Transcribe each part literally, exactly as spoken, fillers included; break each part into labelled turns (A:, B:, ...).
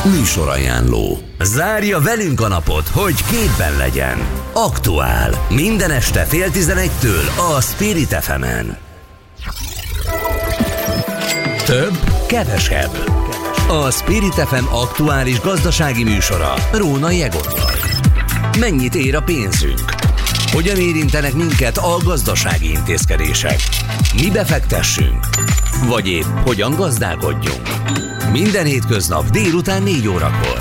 A: Műsorajánló. Zárja velünk a napot, hogy képben legyen. Aktuál. Minden este fél tizenegytől a Spirit ef emen. Több, kevesebb. A Spirit ef em aktuális gazdasági műsora Rónai Egonnal. Mennyit ér a pénzünk? Hogyan érintenek minket a gazdasági intézkedések? Mi befektessünk? Vagy épp hogyan gazdálkodjunk? Minden hétköznap délután négy órakor.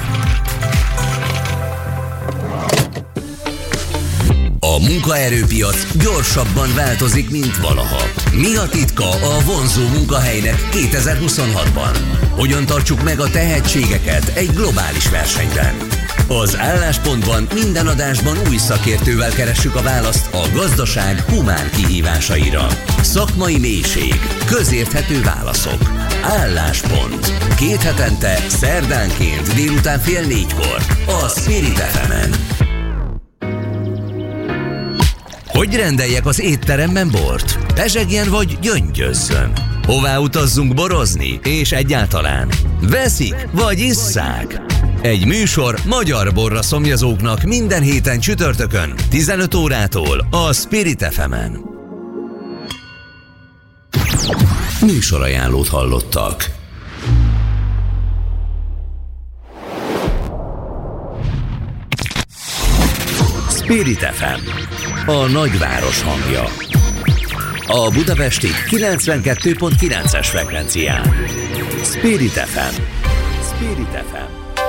A: A munkaerőpiac gyorsabban változik, mint valaha. Mi a titka a vonzó munkahelynek kétezer-huszonhatban? Hogyan tartsuk meg a tehetségeket egy globális versenyben? Az Álláspontban minden adásban új szakértővel keressük a választ a gazdaság humán kihívásaira. Szakmai mélység, közérthető válaszok. Álláspont. Két hetente, szerdánként délután fél négykor a Spirit ef emen. Hogy rendeljek az étteremben bort? Pezsegjen vagy gyöngyözzön? Hová utazzunk borozni? És egyáltalán veszik vagy isszák? Egy műsor magyar borra szomjazóknak minden héten csütörtökön tizenöt órától a Spirit ef emen. Műsorajánlót hallottak. Spirit ef em, a nagyváros hangja. A budapesti kilencvenkettő pont kilences frekvencián. Spirit ef em. Spirit ef em.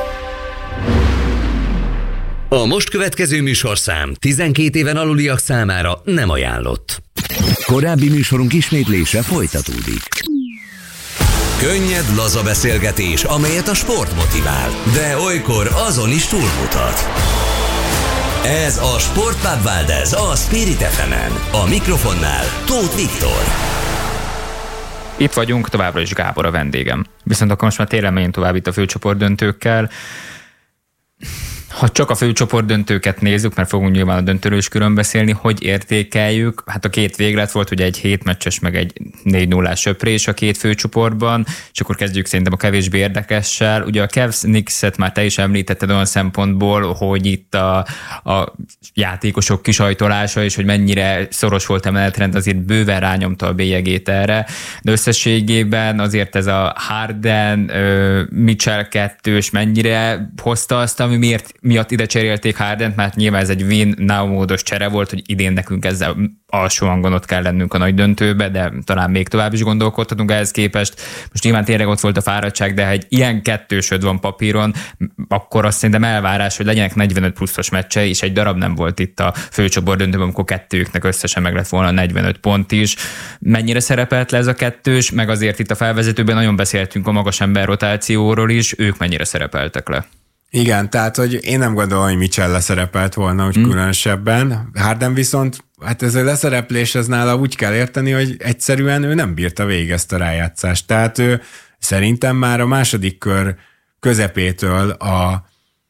A: A most következő műsorszám tizenkét éven aluliak számára nem ajánlott. Korábbi műsorunk ismétlése folytatódik. Könnyed, laza beszélgetés, amelyet a sport motivál, de olykor azon is túlmutat. Ez a Sportpub Valdez a Spirit ef emen. A mikrofonnál Tóth Viktor.
B: Itt vagyunk, továbbra is Gábor a vendégem. Viszont akkor most már tényleg menjünk tovább itt a főcsoportdöntőkkel. Ha csak a főcsoportdöntőket nézzük, mert fogunk nyilván a döntőről is külön beszélni, hogy értékeljük. Hát a két véglet volt, ugye egy hétmeccses, meg egy négy nullás söprés a két főcsoportban, és akkor kezdjük szerintem a kevésbé érdekessel. Ugye a Cavs-Knicks-et már te is említetted olyan szempontból, hogy itt a, a játékosok kisajtolása, és hogy mennyire szoros volt a menetrend, azért bőven rányomta a bélyegét erre, de összességében azért ez a Harden, Mitchell kettős mennyire hozta azt, ami miért miatt ide cserélték Hardent, mert nyilván ez egy win-now módos csere volt, hogy idén nekünk ezzel alsó hangon ott kell lennünk a nagy döntőbe, de talán még tovább is gondolkodhatunk ehhez képest. Most nyilván tényleg ott volt a fáradtság, de ha egy ilyen kettősöd van papíron, akkor azt szerintem elvárás, hogy legyenek negyvenöt pluszos meccsei, és egy darab nem volt itt a főcsoport döntőben, amikor kettőknek összesen meg lett volna negyvenöt pont is. Mennyire szerepelt le ez a kettős, meg azért itt a felvezetőben nagyon beszéltünk a magas ember rotációról is, ők mennyire szerepeltek le?
C: Igen, tehát, hogy én nem gondolom, hogy Mitchell leszerepelt volna, hogy hmm. különösebben. Harden viszont, hát ez a leszereplés, ez nála úgy kell érteni, hogy egyszerűen ő nem bírta végig ezt a rájátszást. Tehát ő szerintem már a második kör közepétől a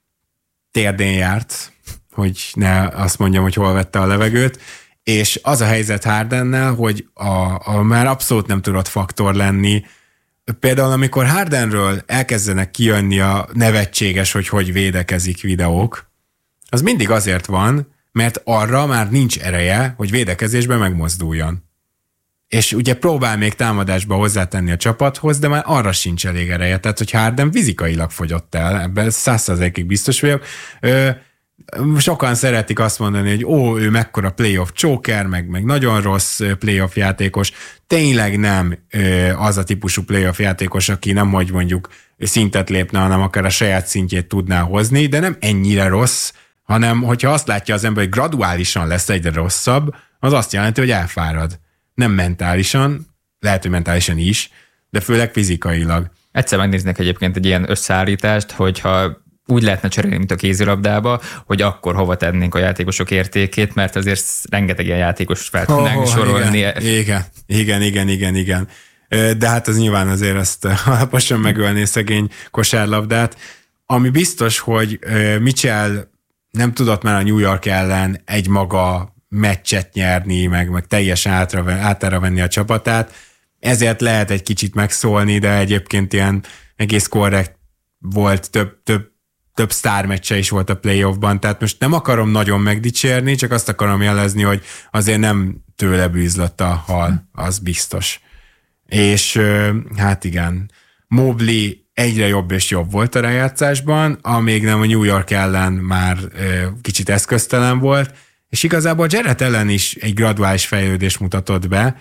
C: térdén járt, hogy ne azt mondjam, hogy hol vette a levegőt, és az a helyzet Hardennel, hogy a, a már abszolút nem tudott faktor lenni. Például, amikor Hardenről elkezdenek kijönni a nevetséges, hogy hogy védekezik videók, az mindig azért van, mert arra már nincs ereje, hogy védekezésben megmozduljon. És ugye próbál még támadásba hozzátenni a csapathoz, de már arra sincs elég ereje. Tehát, hogy Harden fizikailag fogyott el, ebben száz százalékig biztos vagyok. Ö, sokan szeretik azt mondani, hogy ó, ő mekkora playoff choker, meg, meg nagyon rossz playoff játékos. Tényleg nem ö, az a típusú playoff játékos, aki nem, hogy mondjuk szintet lépne, hanem akár a saját szintjét tudná hozni, de nem ennyire rossz, hanem hogyha azt látja az ember, hogy graduálisan lesz egyre rosszabb, az azt jelenti, hogy elfárad. Nem mentálisan, lehet, hogy mentálisan is, de főleg fizikailag.
B: Egyszer megnéznek egyébként egy ilyen összeállítást, hogyha úgy lehetne cserélni, mint a kézilabdába, hogy akkor hova tennénk a játékosok értékét, mert azért rengeteg ilyen játékos fel tudnánk oh, sorolni.
C: Igen, igen, igen, igen, igen, igen. De hát az nyilván azért ezt alaposan megölné szegény kosárlabdát. Ami biztos, hogy Mitchell nem tudott már a New York ellen egy maga meccset nyerni, meg, meg teljesen átra, átára venni a csapatát, ezért lehet egy kicsit megszólni, de egyébként ilyen egész korrekt volt, több, több, több sztármeccse is volt a playoffban, tehát most nem akarom nagyon megdicsérni, csak azt akarom jelezni, hogy azért nem tőle bűzlött a hal, az biztos. És hát igen, Mobley egyre jobb és jobb volt a rájátszásban, amíg nem a New York ellen már kicsit eszköztelen volt, és igazából Jarrett ellen is egy graduális fejlődést mutatott be.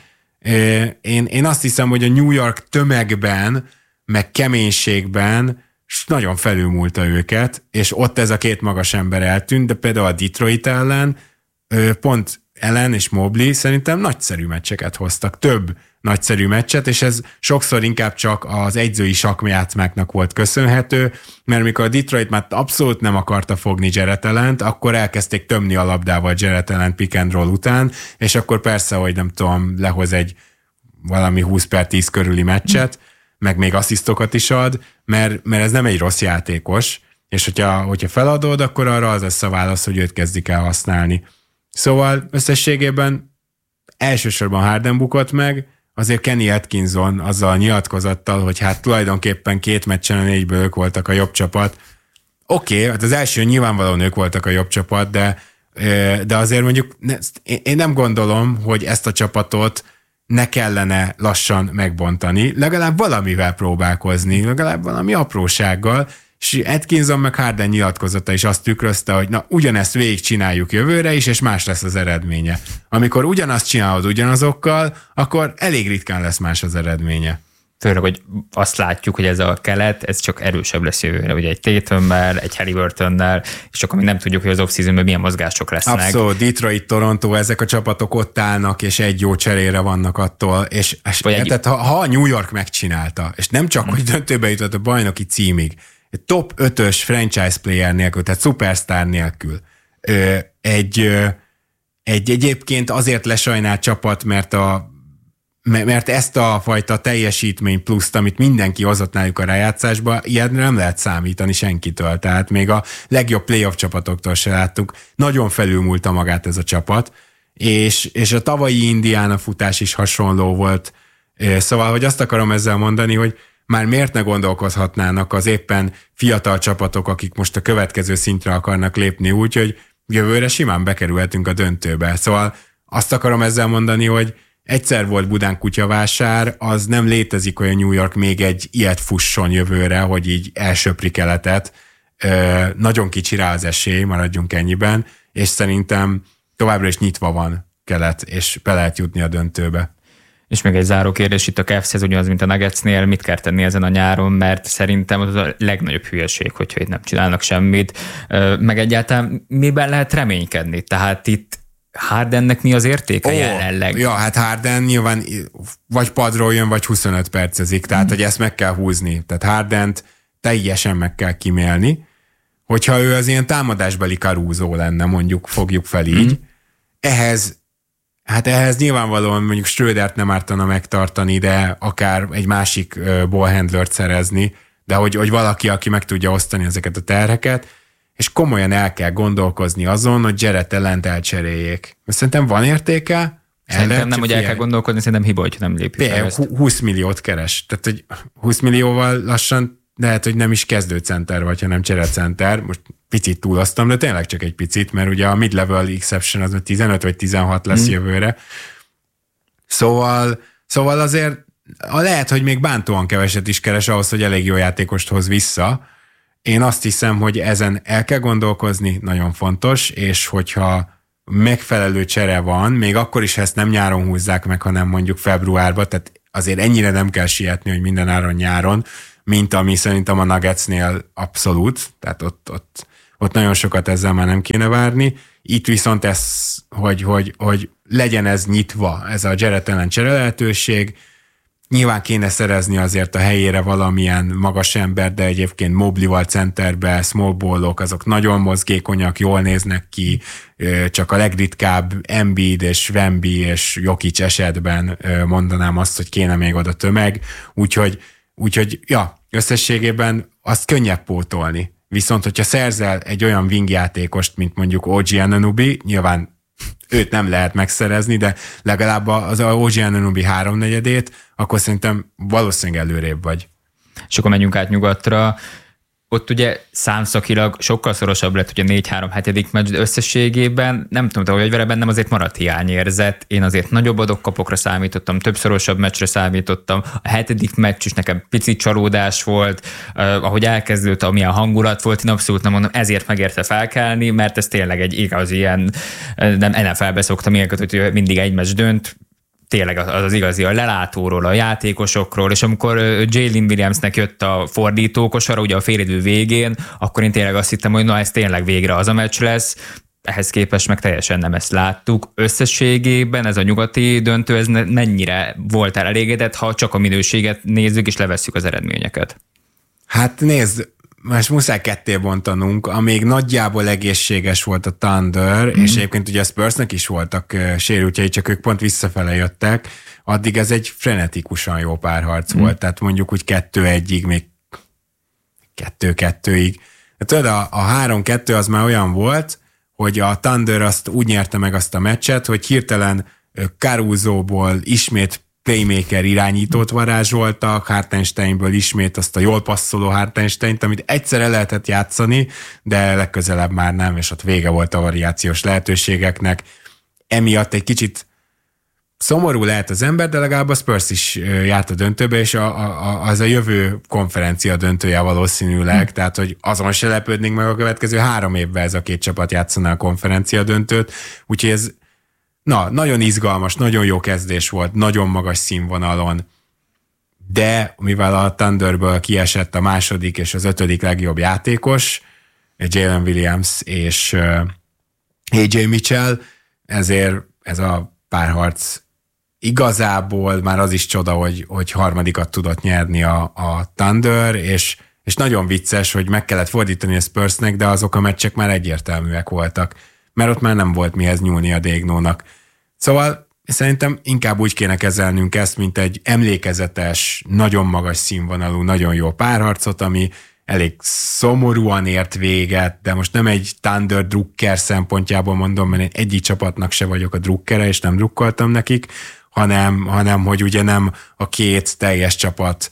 C: Én, én azt hiszem, hogy a New York tömegben, meg keménységben nagyon felülmúlta őket, és ott ez a két magas ember eltűnt, de például a Detroit ellen pont Allen és Mobley szerintem nagyszerű meccseket hoztak, több nagyszerű meccset, és ez sokszor inkább csak az egyzői sakkjátszmáknak volt köszönhető, mert mikor a Detroit már abszolút nem akarta fogni Jarrett Allent, akkor elkezdték tömni a labdával Jarrett Allen pick and roll után, és akkor persze, hogy nem tudom, lehoz egy valami húsz per tíz körüli meccset, meg még asszisztokat is ad, mert, mert ez nem egy rossz játékos, és hogyha, hogyha feladod, akkor arra az lesz a válasz, hogy őt kezdik el használni. Szóval összességében elsősorban Harden bukott meg, azért Kenny Atkinson azzal a nyilatkozattal, hogy hát tulajdonképpen két meccsen a négyből ők voltak a jobb csapat. Oké, okay, hát az első nyilvánvalóan ők voltak a jobb csapat, de, de azért mondjuk én nem gondolom, hogy ezt a csapatot ne kellene lassan megbontani, legalább valamivel próbálkozni, legalább valami aprósággal, és Atkinson meg Harden nyilatkozata is azt tükrözte, hogy na, ugyanezt végig csináljuk jövőre is, és más lesz az eredménye. Amikor ugyanazt csinálod ugyanazokkal, akkor elég ritkán lesz más az eredménye.
B: Főleg, hogy azt látjuk, hogy ez a kelet, ez csak erősebb lesz jövőre, ugye egy Tatümmel, egy Haliburtonnel, és akkor még nem tudjuk, hogy az off-seasonben milyen mozgások lesznek.
C: Abszolút, Detroit, Toronto, ezek a csapatok ott állnak, és egy jó cserére vannak attól, és, és egy... tehát, ha, ha a New York megcsinálta, és nem csak, hmm. hogy döntőbe jutott a bajnoki címig, egy top ötös franchise player nélkül, tehát superstar nélkül, egy, egy egyébként azért lesajnált csapat, mert a mert ezt a fajta teljesítmény pluszt, amit mindenki hozott náluk a rájátszásba, ilyen nem lehet számítani senkitől. Tehát még a legjobb playoff csapatoktól se láttuk. Nagyon felülmúlta magát ez a csapat, és, és a tavalyi Indiana futás is hasonló volt. Szóval, hogy azt akarom ezzel mondani, hogy már miért ne gondolkozhatnának az éppen fiatal csapatok, akik most a következő szintre akarnak lépni, úgyhogy jövőre simán bekerülhetünk a döntőbe. Szóval azt akarom ezzel mondani, hogy egyszer volt Budán kutyavásár, az nem létezik, hogy a New York még egy ilyet fusson jövőre, hogy így elsöpri keletet. Ö, nagyon kicsi rá az esély, maradjunk ennyiben, és szerintem továbbra is nyitva van kelet, és be lehet jutni a döntőbe.
B: És még egy záró kérdés itt a Cavs-hez, ugyanaz, mint a Nuggetsnél, mit kell tenni ezen a nyáron, mert szerintem az a legnagyobb hülyeség, hogyha itt nem csinálnak semmit, meg egyáltalán miben lehet reménykedni. Tehát itt Hardennek mi az értéke oh, jelenleg?
C: Ja, hát Harden nyilván vagy padról jön, vagy huszonöt percezik, tehát mm. hogy ezt meg kell húzni. Tehát Hardent teljesen meg kell kimélni. Hogyha ő az ilyen támadásbeli Caruso lenne, mondjuk fogjuk fel így, mm. ehhez Hát ehhez nyilvánvalóan mondjuk Schrödert nem ártana megtartani, de akár egy másik uh, ballhandlert szerezni, de hogy, hogy valaki, aki meg tudja osztani ezeket a terheket, és komolyan el kell gondolkozni azon, hogy Jarrett Allent elcseréljék. Szerintem van értéke?
B: Szerintem nem, hogy el kell gondolkodni, szerintem hiba, hogy nem lépjük el ezt.
C: húsz milliót keres. Tehát, hogy húsz millióval lassan lehet, hogy nem is kezdőcenter vagy, hanem cserecenter. Most picit túloztam, de tényleg csak egy picit, mert ugye a mid-level exception az tizenöt vagy tizenhat lesz mm. jövőre. Szóval, szóval azért lehet, hogy még bántóan keveset is keres ahhoz, hogy elég jó játékost hoz vissza. Én azt hiszem, hogy ezen el kell gondolkozni, nagyon fontos, és hogyha megfelelő csere van, még akkor is, ha ezt nem nyáron húzzák meg, hanem mondjuk februárban, tehát azért ennyire nem kell sietni, hogy minden áron nyáron, mint ami szerintem a Nuggetsnél abszolút, tehát ott, ott, ott nagyon sokat ezzel már nem kéne várni. Itt viszont ez, hogy, hogy, hogy legyen ez nyitva, ez a Jarrett Allen csere lehetőség, nyilván kéne szerezni azért a helyére valamilyen magas ember, de egyébként Mobley-val centerbe, small ballok, azok nagyon mozgékonyak, jól néznek ki, csak a legritkább Embiid és Wemby és Jokic esetben mondanám azt, hogy kéne még oda tömeg, úgyhogy, úgyhogy ja, összességében azt könnyebb pótolni. Viszont, hogyha szerzel egy olyan wing játékost, mint mondjuk o gé Anunoby, nyilván őt nem lehet megszerezni, de legalább az o gé Anunoby háromnegyedét, akkor szerintem valószínűleg előrébb vagy.
B: És akkor menjünk át nyugatra. ott ugye számszakilag sokkal szorosabb lett, hogy a négy három hetedik meccs, de összességében nem tudom, hogy vele bennem azért maradt hiányérzet. Én azért nagyobb adokkapokra számítottam, több szorosabb meccsre számítottam. A hetedik meccs is nekem picit csalódás volt, uh, ahogy elkezdődött, amilyen hangulat volt, én abszolút nem mondom, ezért megérte felkelni, mert ez tényleg egy igaz ilyen, nem en ef el-be szoktam ilyenket, hogy mindig egy meccs dönt, tényleg az az igazi, a lelátóról, a játékosokról, és amikor Jalen Williamsnek jött a fordítókosara, ugye a félidő végén, akkor én tényleg azt hittem, hogy na ez tényleg végre az a meccs lesz, ehhez képest meg teljesen nem ezt láttuk. Összességében ez a nyugati döntő, ez mennyire voltál elégedett, ha csak a minőséget nézzük, és levesszük az eredményeket?
C: Hát nézd, most muszáj ketté bontanunk, amíg nagyjából egészséges volt a Thunder, mm. és egyébként ugye a Spursnek is voltak uh, sérültjei, csak ők pont visszafele jöttek, addig ez egy frenetikusan jó párharc mm. volt, tehát mondjuk úgy kettő egyig, még kettő kettőig. De tudod, a, a három kettő az már olyan volt, hogy a Thunder azt úgy nyerte meg azt a meccset, hogy hirtelen Caruso-ból ismét playmaker irányítót varázsoltak, Hartensteinből ismét azt a jól passzoló Hartensteint, amit egyszer el lehetett játszani, de legközelebb már nem, és ott vége volt a variációs lehetőségeknek. Emiatt egy kicsit szomorú lehet az ember, de legalább a Spurs is járt a döntőbe, és a, a, az a jövő konferencia döntője valószínűleg, hm. tehát hogy azon se lepődnénk meg a következő három évben ez a két csapat játszaná a konferencia döntőt, úgyhogy ez na, nagyon izgalmas, nagyon jó kezdés volt, nagyon magas színvonalon, de mivel a Thunderből kiesett a második és az ötödik legjobb játékos, Jalen Williams és á jé Mitchell, ezért ez a párharc igazából már az is csoda, hogy, hogy harmadikat tudott nyerni a, a Thunder, és, és nagyon vicces, hogy meg kellett fordítani a Spursnek, de azok a meccsek már egyértelműek voltak, mert ott már nem volt mihez nyúlni a Dégnónak. Szóval szerintem inkább úgy kéne kezelnünk ezt, mint egy emlékezetes, nagyon magas színvonalú, nagyon jó párharcot, ami elég szomorúan ért véget, de most nem egy Thunder drukker szempontjából mondom, mert én egyik csapatnak se vagyok a drukkere, és nem drukkoltam nekik, hanem, hanem hogy ugye nem a két teljes csapat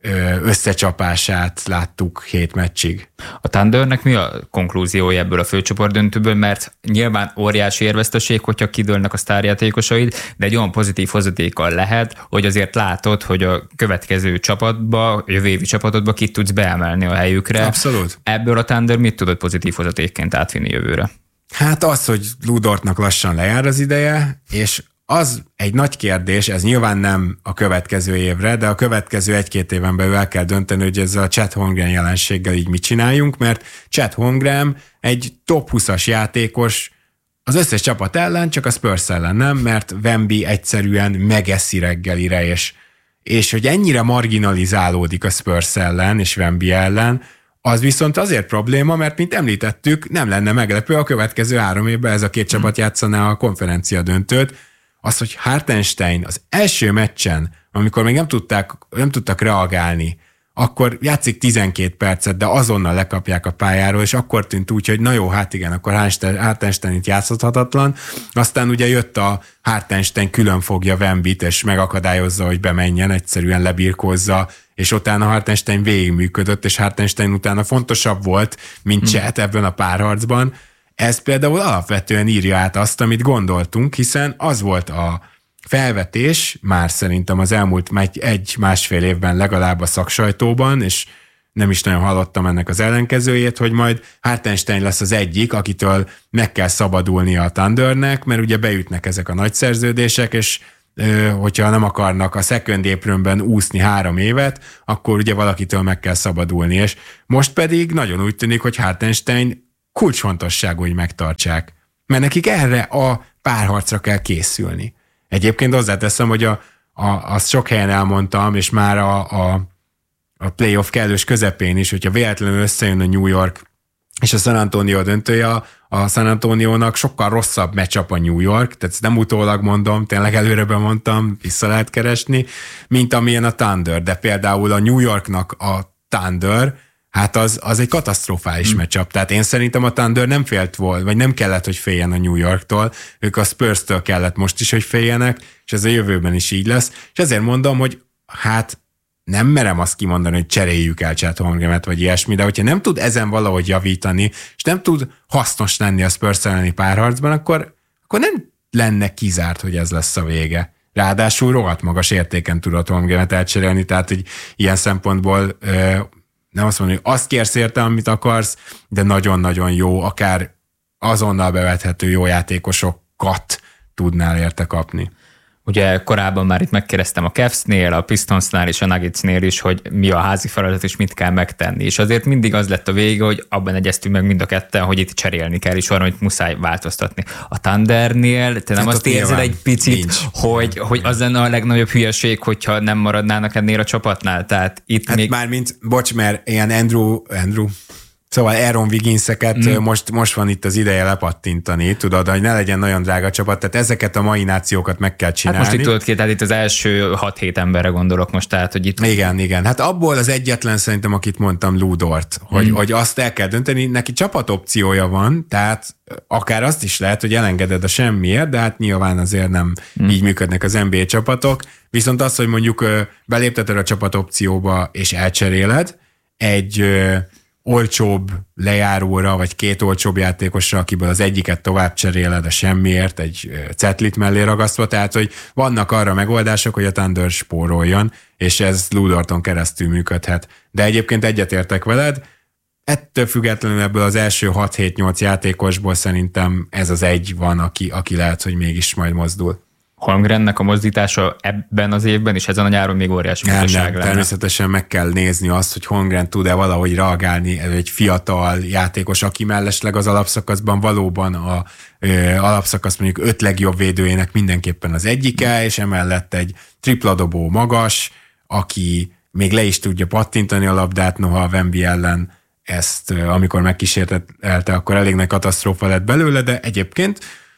C: összecsapását láttuk hét meccsig.
B: A Thundernek mi a konklúziója ebből a főcsoport döntőből, mert nyilván óriási érveszteség, hogyha kidőlnek a sztárjátékosaid, de egy olyan pozitív hozadékkal lehet, hogy azért látod, hogy a következő csapatba, a jövő évi csapatodba kit tudsz beemelni a helyükre.
C: Abszolút.
B: Ebből a Thunder mit tudod pozitív hozadékként átvinni jövőre?
C: Hát az, hogy Lu Dortnak lassan lejár az ideje, és az egy nagy kérdés, ez nyilván nem a következő évre, de a következő egy-két éven belül el kell dönteni, hogy ezzel a Chet Holmgren jelenséggel így mit csináljunk, mert Chet Holmgren egy top húszas játékos az összes csapat ellen, csak a Spurs ellen nem, mert Wemby egyszerűen megeszi reggelire, és, és hogy ennyire marginalizálódik a Spurs ellen és Wemby ellen, az viszont azért probléma, mert mint említettük, nem lenne meglepő, a következő három évben ez a két csapat játszaná a konferencia döntőt. Az, hogy Hartenstein az első meccsen, amikor még nem tudták, nem tudtak reagálni, akkor játszik tizenkét percet, de azonnal lekapják a pályáról, és akkor tűnt úgy, hogy na jó, hát igen, akkor Hartenstein itt játszhatatlan. Aztán ugye jött a Hartenstein külön fogja Wembyt, és megakadályozza, hogy bemenjen, egyszerűen lebirkózza, és utána Hartenstein végigműködött, és Hartenstein utána fontosabb volt, mint Chet hmm. ebben a párharcban. Ez például alapvetően írja át azt, amit gondoltunk, hiszen az volt a felvetés, már szerintem az elmúlt egy-másfél évben legalább a szaksajtóban, és nem is nagyon hallottam ennek az ellenkezőjét, hogy majd Hartenstein lesz az egyik, akitől meg kell szabadulnia a Thundernek, mert ugye beütnek ezek a nagy szerződések, és hogyha nem akarnak a second apronben úszni három évet, akkor ugye valakitől meg kell szabadulni, és most pedig nagyon úgy tűnik, hogy Hartenstein kulcsfontosságú, hogy megtartsák. Mert nekik erre a párharcra kell készülni. Egyébként hozzáteszem, hogy a, a, azt sok helyen elmondtam, és már a, a, a playoff kellős közepén is, hogyha véletlenül összejön a New York és a San Antonio döntője, a, a San Antonionak sokkal rosszabb matchup a New York, tehát nem utólag mondom, tényleg előre bemondtam, vissza lehet keresni, mint amilyen a Thunder, de például a New Yorknak a Thunder, hát az, az egy katasztrofális hmm. matchup. Tehát én szerintem a Thunder nem félt volna, vagy nem kellett, hogy féljen a New Yorktól, ők a Spurs-től kellett most is, hogy féljenek, és ez a jövőben is így lesz. És ezért mondom, hogy hát nem merem azt kimondani, hogy cseréljük el Chet Holmgrenet, vagy ilyesmi, de hogyha nem tud ezen valahogy javítani, és nem tud hasznos lenni a Spurs elleni párharcban, akkor, akkor nem lenne kizárt, hogy ez lesz a vége. Ráadásul rohadt magas értéken tudod Holmgrenet elcserélni, tehát hogy ilyen szempontból nem azt mondom, hogy azt kérsz érte, amit akarsz, de nagyon-nagyon jó, akár azonnal bevethető jó játékosokat tudnál érte kapni.
B: Ugye korábban már itt megkérdeztem a Cavs-nél, a Pistonsnál és a Nuggetsnél is, hogy mi a házi feladat és mit kell megtenni. És azért mindig az lett a vége, hogy abban egyeztünk meg mind a ketten, hogy itt cserélni kell, és valamit muszáj változtatni. A Thundernél te nem hát azt érzed egy picit, nincs. hogy, hogy az lenne a legnagyobb hülyeség, hogyha nem maradnának ennél a csapatnál? Tehát itt
C: hát
B: még...
C: már mint, bocs, mert ilyen Andrew, Andrew Szóval Aaron Wigginseket mm. most, most van itt az ideje lepattintani, tudod, hogy ne legyen nagyon drága csapat, tehát ezeket a mai nációkat meg kell csinálni.
B: Hát most itt tudod ki, tehát itt az első hat-hét emberre gondolok most, tehát, hogy itt...
C: Igen, igen. Hát abból az egyetlen szerintem, akit mondtam, Lou Dort, hogy, mm. hogy azt el kell dönteni, neki csapatopciója van, tehát akár azt is lehet, hogy elengeded a semmiért, de hát nyilván azért nem mm. így működnek az en bé á csapatok, viszont az, hogy mondjuk belépteted a csapatopcióba és elcseréled egy olcsóbb lejáróra, vagy két olcsóbb játékosra, akiből az egyiket tovább cseréled a semmiért, egy cetlit mellé ragasztva, tehát, hogy vannak arra megoldások, hogy a Thunder spóroljon, és ez Lou Dorton keresztül működhet. De egyébként egyetértek veled, ettől függetlenül ebből az első hat-hét-nyolc játékosból szerintem ez az egy van, aki, aki lehet, hogy mégis majd mozdul.
B: Holmgrennek a mozdítása ebben az évben, és ezen a nyáron még óriási butaság lenne.
C: Természetesen meg kell nézni azt, hogy Holmgren tud-e valahogy reagálni, egy fiatal játékos, aki mellesleg az alapszakaszban valóban a ö, alapszakasz mondjuk öt legjobb védőjének mindenképpen az egyike, és emellett egy tripladobó magas, aki még le is tudja pattintani a labdát, noha a Wemby ellen ezt, amikor megkísértelte, akkor elég nagy katasztrófa lett belőle, de egyébként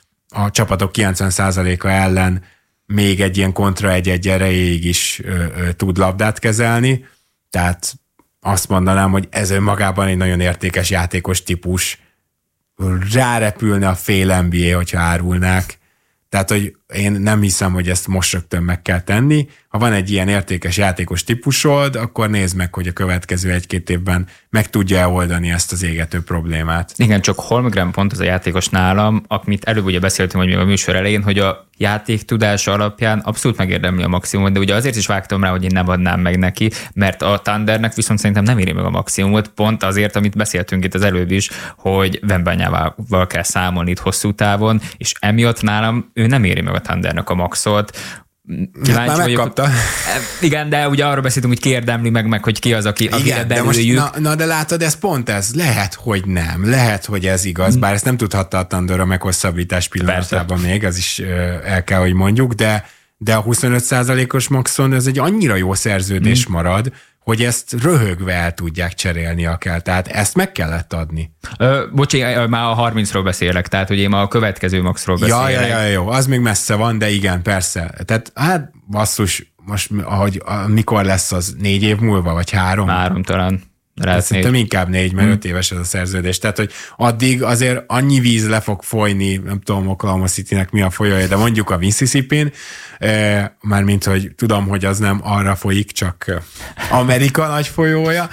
C: a csapatok kilencven százaléka ellen még egy ilyen kontra egy-egy erejéig is ö, ö, tud labdát kezelni, tehát azt mondanám, hogy ez önmagában egy nagyon értékes játékos típus, rárepülne a fél en bé á, hogyha árulnák, tehát, hogy én nem hiszem, hogy ezt most rögtön meg kell tenni. Ha van egy ilyen értékes játékos típusod, akkor nézd meg, hogy a következő egy-két évben meg tudja oldani ezt az égető problémát.
B: Igen, csak Holmgren pont az a játékos nálam, amit előbb ugye beszéltünk, hogy még a műsor elején, hogy a játék tudása alapján abszolút megérdemli a maximumot, de ugye azért is vágtam rá, hogy én nem adnám meg neki, mert a Thundernek viszont szerintem nem éri meg a maximumot, pont azért, amit beszéltünk itt az előbb is, hogy Wembanyamával kell számolni itt hosszú távon, és emiatt nálam ő nem éri meg a Thundernek a maxot.
C: Kíváncsi már megkapta.
B: Vagyok, igen, de ugye arról beszéltünk, hogy ki érdemli meg, meg hogy ki az, aki, akire belüljük.
C: Na, na de látod, ez pont ez. Lehet, hogy nem. Lehet, hogy ez igaz, bár ezt nem tudhatta a Thunder a meghosszabbítás pillanatában még, az is el kell, hogy mondjuk, de, de a huszonöt százalékos maxon ez egy annyira jó szerződés hmm. marad, hogy ezt röhögve el tudják cserélni akár. Tehát ezt meg kellett adni.
B: Ö, bocsi, már a harmincról beszélek, tehát hogy én már a következő maxról beszélek.
C: Ja, ja, ja, jó, az még messze van, de igen, persze. Tehát hát basszus, most ahogy, mikor lesz az, négy év múlva, vagy három?
B: Három talán.
C: Szerintem inkább négy, mert hmm. öt éves ez a szerződés. Tehát, hogy addig azért annyi víz le fog folyni, nem tudom, Oklahoma Citynek mi a folyója, de mondjuk a Mississippi-n, eh, mármint, hogy tudom, hogy az nem arra folyik, csak Amerika nagy folyója.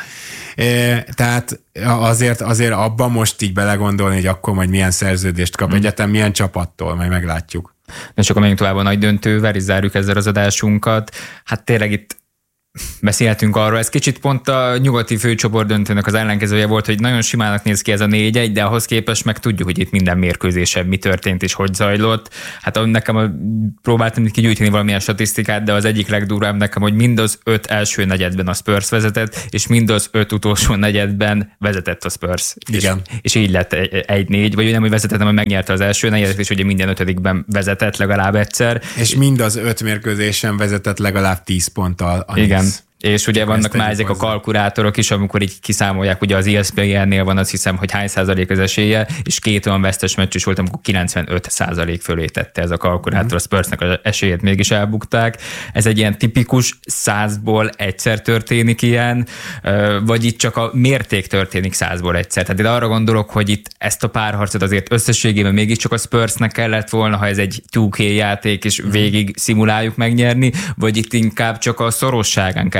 C: Eh, tehát azért, azért abban most így belegondolni, hogy akkor majd milyen szerződést kap hmm. egyetem, milyen csapattól, majd meglátjuk.
B: De csak menjünk tovább a nagy döntővel, és zárjuk ezzel az adásunkat. Hát tényleg itt beszélhetünk arról, ez kicsit pont a nyugati főcsoport döntőnek az ellenkezője volt, hogy nagyon simának néz ki ez a négy egy, de ahhoz képest meg tudjuk, hogy itt minden mérkőzésen mi történt és hogy zajlott. Hát nekem a, próbáltam itt kigyűjteni valamilyen statisztikát, de az egyik legdurvább nekem, hogy mind az öt első negyedben a Spurs vezetett, és mind az öt utolsó negyedben vezetett a Spurs.
C: Igen.
B: És, és így lett egy négy, vagy nem, hogy vezetett, hanem megnyerte az első negyedet, és ugye minden ötödikben vezetett legalább egyszer.
C: És mind az öt mérkőzésen vezetett legalább tíz ponttal.
B: Igen. És ugye vannak már ezek hozzá a kalkulátorok is, amikor így kiszámolják, ugye az E S P N-nél van, azt hiszem, hogy hány százalék az esélye, és két olyan vesztes meccs is volt, amikor kilencvenöt százalék fölé tette ez a kalkulátor, a Spursnek az esélyét mégis elbukták. Ez egy ilyen tipikus százból egyszer történik ilyen, vagy itt csak a mérték történik százból egyszer. Tehát én arra gondolok, hogy itt ezt a párharcot azért összességében mégiscsak a Spursnek kellett volna, ha ez egy kettő ká játék, és végig szimuláljuk megnyerni, vagy itt inkább csak a szorosságán kell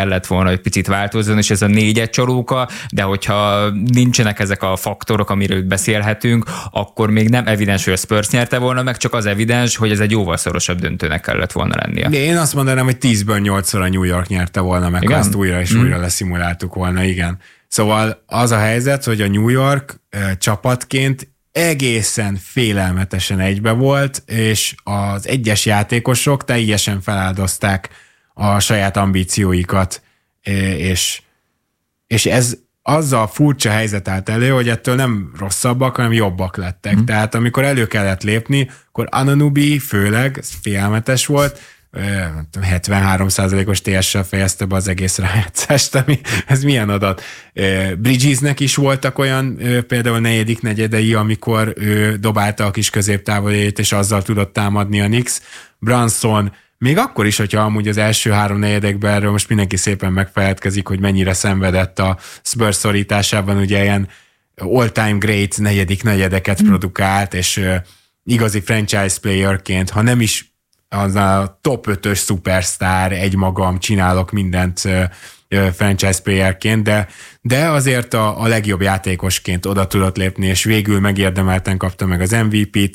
B: kellett volna, hogy picit változzon, és ez a négyet csalóka, de hogyha nincsenek ezek a faktorok, amiről beszélhetünk, akkor még nem evidens, hogy a Spurs nyerte volna meg, csak az evidens, hogy ez egy jóval szorosabb döntőnek kellett volna lennie.
C: Én azt mondanám, hogy tízből nyolcszor a New York nyerte volna meg, igen? Ha ezt újra és mm. újra leszimuláltuk volna, igen. Szóval az a helyzet, hogy a New York e, csapatként egészen félelmetesen egybe volt, és az egyes játékosok teljesen feláldozták a saját ambícióikat, és, és ez azzal furcsa helyzet állt elő, hogy ettől nem rosszabbak, hanem jobbak lettek. Mm. Tehát amikor elő kellett lépni, akkor Anunoby főleg, ez félelmetes volt, hetvenhárom százalékos té es-sel fejezte be az egész rájátszást, ami, ez milyen adat. Bridgesnek is voltak olyan például negyedik negyedei, amikor ő dobálta a kis középtávolét, és azzal tudott támadni a Knicks. Brunson még akkor is, hogyha amúgy az első három negyedekben erről most mindenki szépen megfeledkezik, hogy mennyire szenvedett a Spurs szorításában, ugye ilyen all-time great negyedik negyedeket mm. produkált, és igazi franchise playerként, ha nem is az a top ötös szupersztár, egymagam csinálok mindent franchise playerként, de, de azért a, a legjobb játékosként oda tudott lépni, és végül megérdemelten kapta meg az em vé pét,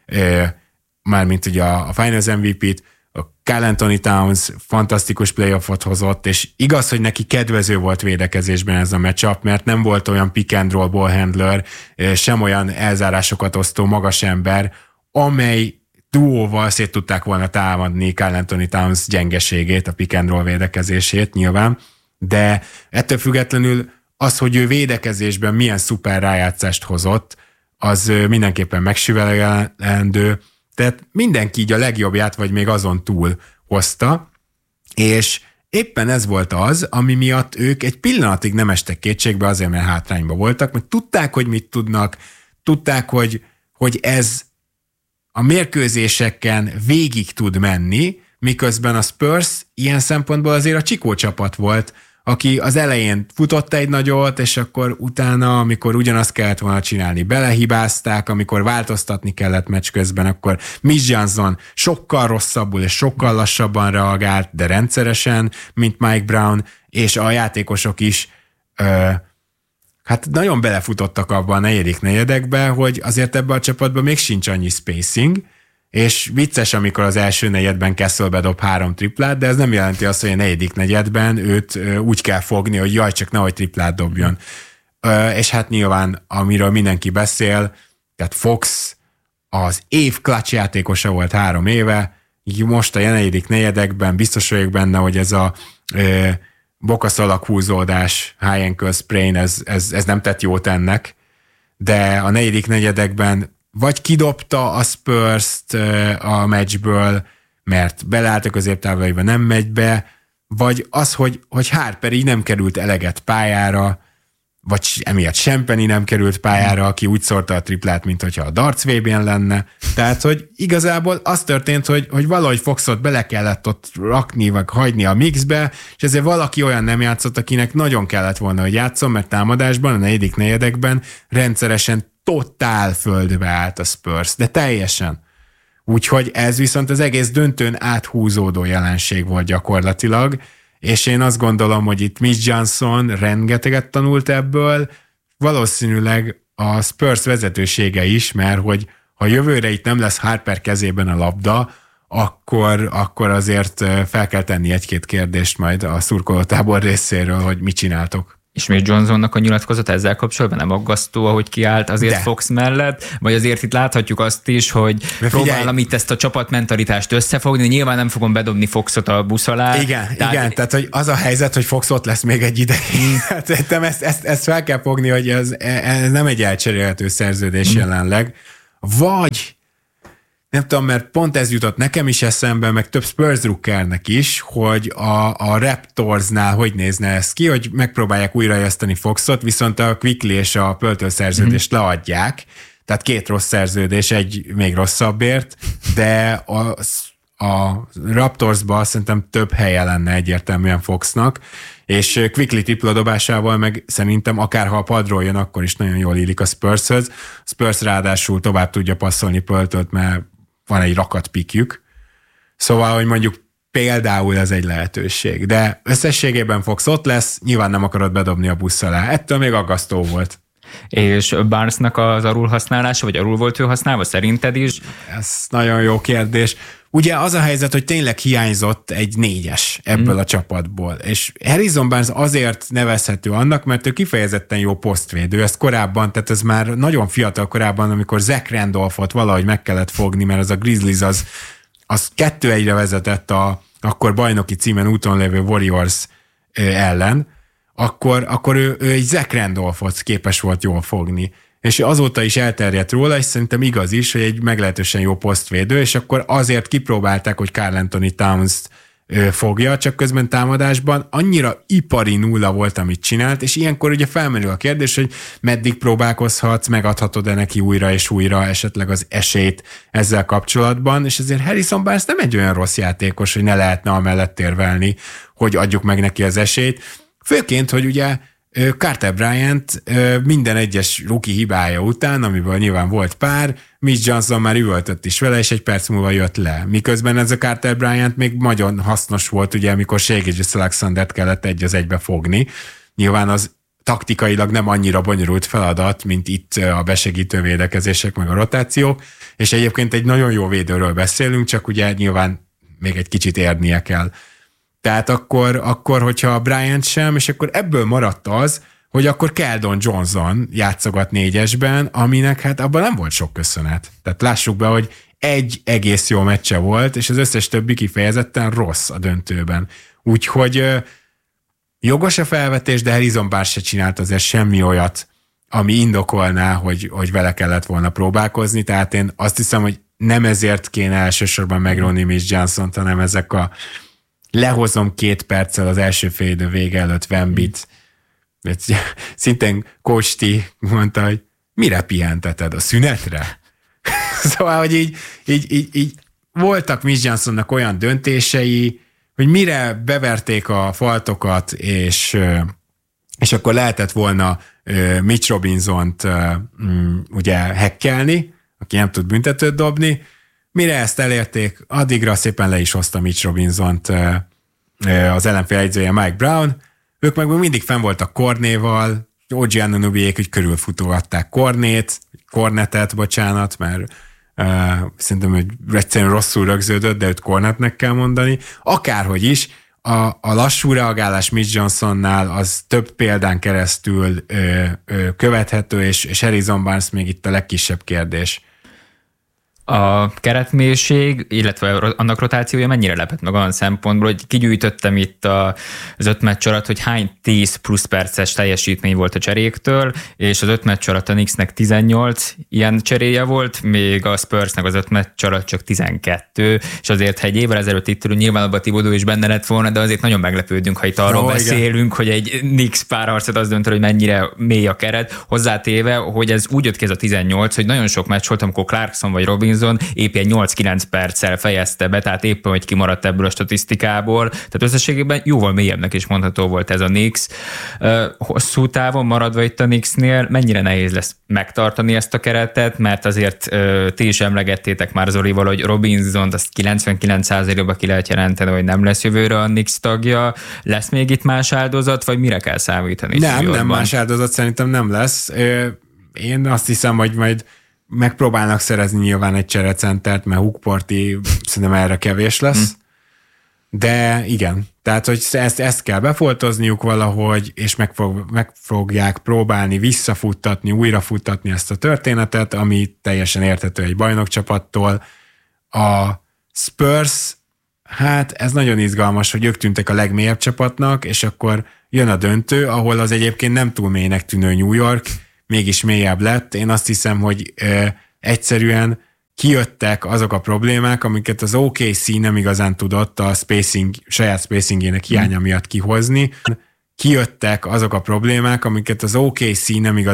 C: mármint ugye a, a Finals em vé pét, a Karl Anthony Towns fantasztikus playoffot hozott, és igaz, hogy neki kedvező volt védekezésben ez a matchup, mert nem volt olyan pick and roll ball handler, sem olyan elzárásokat osztó magas ember, amely duóval szét tudták volna támadni Karl Anthony Towns gyengeségét, a pick and roll védekezését nyilván, de ettől függetlenül az, hogy ő védekezésben milyen szuper rájátszást hozott, az mindenképpen megsüvelendő, tehát mindenki így a legjobbját, vagy még azon túl hozta, és éppen ez volt az, ami miatt ők egy pillanatig nem estek kétségbe, azért, mert hátrányban voltak, mert tudták, hogy mit tudnak, tudták, hogy, hogy ez a mérkőzéseken végig tud menni, miközben a Spurs ilyen szempontból azért a csikó csapat volt, aki az elején futott egy nagyot, és akkor utána, amikor ugyanazt kellett volna csinálni, belehibázták, amikor változtatni kellett meccs közben, akkor Mitch Johnson sokkal rosszabbul és sokkal lassabban reagált, de rendszeresen, mint Mike Brown, és a játékosok is ö, hát nagyon belefutottak abban a negyedik negyedekbe, hogy azért ebben a csapatban még sincs annyi spacing, és vicces, amikor az első negyedben Kessel bedob három triplát, de ez nem jelenti azt, hogy a negyedik negyedben őt úgy kell fogni, hogy jaj, csak nehogy triplát dobjon. És hát nyilván, amiről mindenki beszél, tehát Fox az év clutch játékosa volt három éve, így most a negyedik negyedekben biztos vagyok benne, hogy ez a bokaszalak húzódás, high ankle sprain, ez, ez, ez nem tett jót ennek, de a negyedik negyedekben vagy kidobta a Spurs-t a meccsből, mert beleállt a középtávolaiba, nem megy be, vagy az, hogy, hogy Harper így nem került eleget pályára, vagy emiatt Champagny nem került pályára, aki úgy szórta a triplát, mint hogyha a darts vé bén lenne. Tehát, hogy igazából az történt, hogy, hogy valahogy Foxot bele kellett ott rakni, vagy hagyni a mixbe, és ezért valaki olyan nem játszott, akinek nagyon kellett volna, hogy játszon, mert támadásban, a negyedik negyedekben rendszeresen totál földbe állt a Spurs, de teljesen. Úgyhogy ez viszont az egész döntőn áthúzódó jelenség volt gyakorlatilag, és én azt gondolom, hogy itt Mitch Johnson rengeteget tanult ebből, valószínűleg a Spurs vezetősége is, mert hogy ha jövőre itt nem lesz Harper kezében a labda, akkor, akkor azért fel kell tenni egy-két kérdést majd a szurkolótábor részéről, hogy mit csináltok.
B: És még Johnsonnak a nyilatkozat ezzel kapcsolatban nem aggasztó, ahogy kiállt azért De. Fox mellett, vagy azért itt láthatjuk azt is, hogy De próbálom itt ezt a csapatmentalitást összefogni, nyilván nem fogom bedobni Foxot a busz alá.
C: Igen, tehát... igen, tehát hogy az a helyzet, hogy Fox ott lesz még egy ideig. Hát ezt, ezt, ezt fel kell fogni, hogy ez, ez nem egy elcserélhető szerződés mm. jelenleg. Vagy nem tudom, mert pont ez jutott nekem is eszembe, meg több Spurs drukkernek is, hogy a, a Raptorsnál hogy nézne ez ki, hogy megpróbálják újraéleszteni Foxot, viszont a Quickly és a Pöltő szerződést mm-hmm. leadják, tehát két rossz szerződés, egy még rosszabbért, de a, a Raptorsban szerintem több helye lenne egyértelműen Foxnak, és Quickly tripla dobásával meg szerintem akárha a padról jön, akkor is nagyon jól illik a Spurshöz. Spurs ráadásul tovább tudja passzolni Pöltöt, mert van egy rakat pikjük. Szóval, hogy mondjuk például ez egy lehetőség. De összességében Fox ott lesz, nyilván nem akarod bedobni a busz alá. Ettől még aggasztó volt.
B: És Barnesnak az alul használása, vagy alul volt ő használva, szerinted is?
C: Ez nagyon jó kérdés. Ugye az a helyzet, hogy tényleg hiányzott egy négyes ebből mm. a csapatból, és Harrison Barnes azért nevezhető annak, mert ő kifejezetten jó posztvédő, ezt korábban, tehát ez már nagyon fiatal korában, amikor Zach Randolphot valahogy meg kellett fogni, mert az a Grizzlies az, az kettő egyre vezetett a akkor bajnoki címen úton lévő Warriors ellen, akkor, akkor ő, ő egy Zach Randolphot képes volt jól fogni. És azóta is elterjedt róla, és szerintem igaz is, hogy egy meglehetősen jó posztvédő, és akkor azért kipróbálták, hogy Karl Anthony Towns fogja, csak közben támadásban annyira ipari nulla volt, amit csinált, és ilyenkor ugye felmerül a kérdés, hogy meddig próbálkozhatsz, megadhatod-e neki újra és újra esetleg az esélyt ezzel kapcsolatban, és ezért Harrison Barnes nem egy olyan rossz játékos, hogy ne lehetne amellett érvelni, hogy adjuk meg neki az esélyt. Főként, hogy ugye Carter Bryant minden egyes rookie hibája után, amiből nyilván volt pár, Mitch Johnson már üvöltött is vele, és egy perc múlva jött le. Miközben ez a Carter Bryant még nagyon hasznos volt, ugye, amikor Shai Gilgeous-Alexandert kellett egy az egybe fogni. Nyilván az taktikailag nem annyira bonyolult feladat, mint itt a besegítő védekezések, meg a rotációk, és egyébként egy nagyon jó védőről beszélünk, csak ugye nyilván még egy kicsit érnie kell. Tehát akkor, akkor, hogyha Bryant sem, és akkor ebből maradt az, hogy akkor Keldon Johnson játszogat négyesben, aminek hát abban nem volt sok köszönet. Tehát lássuk be, hogy egy egész jó meccse volt, és az összes többi kifejezetten rossz a döntőben. Úgyhogy jogos a felvetés, de Harrison Barnes se csinált azért semmi olyat, ami indokolná, hogy, hogy vele kellett volna próbálkozni. Tehát én azt hiszem, hogy nem ezért kéne elsősorban megróni Mitch Johnson-t, hanem ezek a lehozom két perccel az első fél idő vége előtt Wembit. Szintén Coach T mondta, hogy mire pihenteted, a szünetre? Szóval, hogy így, így, így, így voltak Mitch Johnsonnak olyan döntései, hogy mire beverték a faltokat, és, és akkor lehetett volna Mitch Robinsont ugye hekkelni, aki nem tud büntetőt dobni, mire ezt elérték, addigra szépen le is hozta Mitch Robinsont az ellenfél edzője Mike Brown, ők meg mindig fenn voltak Kornéval, o gé Anunobyék úgy körülfutógatták Kornét, Kornetet, bocsánat, mert uh, szerintem, hogy egyszerűen rosszul rögződött, de őt Kornetnek kell mondani. Akárhogy is, a, a lassú reagálás Mitch Johnsonnál az több példán keresztül ö, ö, követhető, és, és Harrison Barnes még itt a legkisebb kérdés.
B: A keretmélység, illetve annak rotációja mennyire lepett meg olyan szempontból, hogy kigyűjtöttem itt az öt meccs alatt, hogy hány tíz plusz perces teljesítmény volt a cseréktől, és az öt meccs alatt a Knicksnek tizennyolc ilyen cseréje volt, még a Spursnek az öt meccs alatt csak tizenkettő, és azért, ha egy évvel ezelőtt itt ülünk, nyilván abban Thibodeau is benne lett volna, de azért nagyon meglepődünk, ha itt arról no, beszélünk, igen. hogy egy Knicks párharcot az döntő, hogy mennyire mély a keret, hozzátéve, hogy ez úgy jött ki ez a tizennyolc, hogy nagyon sok meccs volt, amikor Clarkson vagy Robinson éppen nyolc-kilenc perccel fejezte be, tehát éppen, hogy kimaradt ebből a statisztikából. Tehát összességében jóval mélyebbnek is mondható volt ez a Knicks. Hosszú távon maradva itt a Knicksnél, mennyire nehéz lesz megtartani ezt a keretet, mert azért ti is emlegettétek már Zolival, hogy Robinsont azt kilencvenkilenc százalékban ki lehet jelenteni, hogy nem lesz jövőre a Knicks tagja. Lesz még itt más áldozat, vagy mire kell számítani?
C: Nem, nem más áldozat szerintem nem lesz. Én azt hiszem, hogy majd megpróbálnak szerezni nyilván egy cserecentert, mert Hookporti szerintem erre kevés lesz. Hm. De igen, tehát hogy ezt, ezt kell befoltozniuk valahogy, és meg, fog, meg fogják próbálni visszafuttatni, újrafuttatni ezt a történetet, ami teljesen érthető egy bajnokcsapattól. A Spurs, hát ez nagyon izgalmas, hogy ők tűntek a legmélyebb csapatnak, és akkor jön a döntő, ahol az egyébként nem túl mélynek tűnő New York mégis mélyebb lett. Én azt hiszem, hogy ö, egyszerűen kijöttek azok a problémák, amiket az o ká cé nem igazán tudott a spacing, saját spacingének hiánya miatt kihozni. Kijöttek azok a problémák, amiket az o ká cé nem igazán